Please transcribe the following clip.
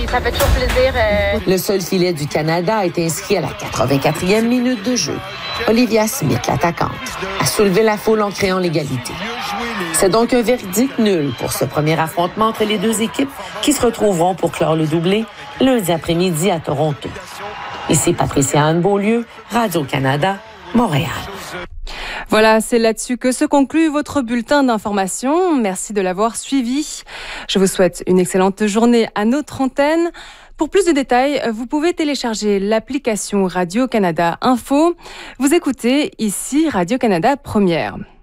ça fait toujours plaisir. Le seul filet du Canada a été inscrit à la 84e minute de jeu. Olivia Smith, l'attaquante, a soulevé la foule en créant l'égalité. C'est donc un verdict nul pour ce premier affrontement entre les deux équipes qui se retrouveront pour clore le doublé lundi après-midi à Toronto. Ici Patricia Anne-Beaulieu, Radio-Canada, Montréal. Voilà, c'est là-dessus que se conclut votre bulletin d'information. Merci de l'avoir suivi. Je vous souhaite une excellente journée à notre antenne. Pour plus de détails, vous pouvez télécharger l'application Radio-Canada Info. Vous écoutez ici Radio-Canada Première.